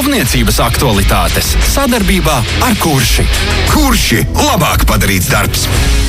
Būvniecības aktualitātes sadarbībā ar Kurši. Kurši – labāk padarīts darbs.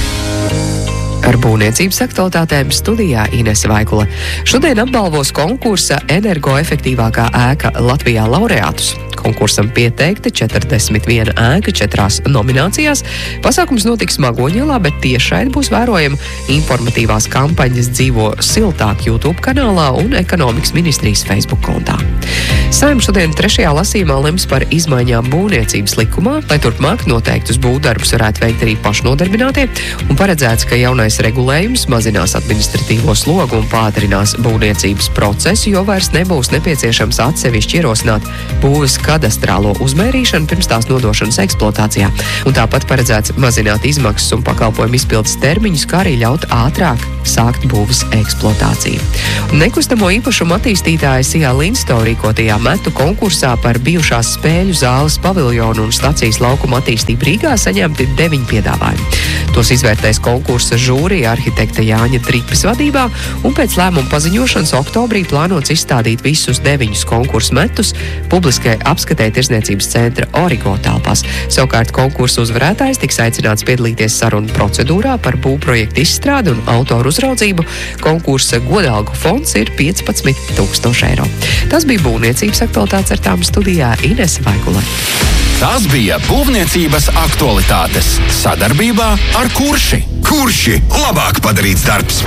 Ar būvniecības aktualitātēm studijā Inese Vaikule. Šodien apbalvos konkursa Energoefektīvākā ēka Latvijā laureātus. Konkursam pieteikti 41 ēka 4 nominācijās. Pasākums notiks Magoņielā, bet tiešraide būs vērojama informatīvās kampaņas Dzīvo siltāk YouTube kanālā un Ekonomikas ministrijas Facebook kontā. Saeima šodien 3. lasījumā lems par izmaiņām būvniecības likumā, lai turpmāk noteiktus būvdarbus varētu veikt arī pašnodarbinātie, un paredzēts, ka jaunais regulējums mazinās administratīvo slogu un pātrinās būvniecības procesu, jo vairs nebūs nepieciešams atsevišķi ierosināt būves kadastrālo uzmērīšanu pirms tās nodošanas eksploatācijā. Un tāpat paredzēts mazināt izmaksas un pakalpojumu izpildes termiņus, kā arī ļaut ātrāk sākt būves eksploatāciju. Nekustamo īpašumu attīstītāja Sijā Linsto rīkotajā metu konkursā par bijušās spēļu zāles paviljonu un stacijas laukuma attīstību Rīgā saņemti 9 piedāvājumi. Tos izvērtēs konkursa žūrija arhitekta Jāņa Tripes vadībā, un pēc lēmuma paziņošanas oktobrī plānots izstādīt visus 9 konkursu metus publiskai apskatē Tirdzniecības centra Origo telpās. Savukārt konkursu uzvarētājs tiks aicināts piedalīties sarunu procedūrā par būvprojektu izstrādi un autoru uzraudzību. Konkursa godalgu fonds ir 15 000 eiro. Tas bija būvniecības aktualitātes, ar tām studijā Inese Vaikule. Tas bija būvniecības aktualitātes sadarbībā ar Kurši. Kurši – labāk padarīts darbs.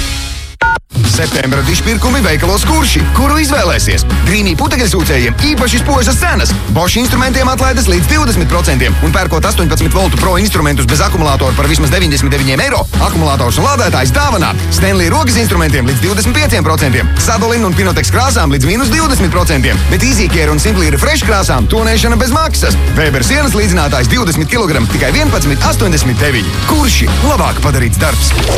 Septembra dišpirkumi veikalos Kurši. Kuru izvēlēsies? Grīnī putekļsūcējiem īpaši spožas cenas. Bosch instrumentiem atlaides līdz 20%. Un pērkot 18 voltu pro instrumentus bez akumulātoru par vismaz 99 eiro, akumulātors un lādētājs dāvanā. Stanley rokas instrumentiem līdz 25%. Sadolin un Pinotex krāsām līdz -20%. Bet EasyCare un Simply Refresh krāsām tonēšana bez maksas. Weber sienas līdzinātājs 20 kg tikai 11,89. Kurši – labāk padarīts darbs.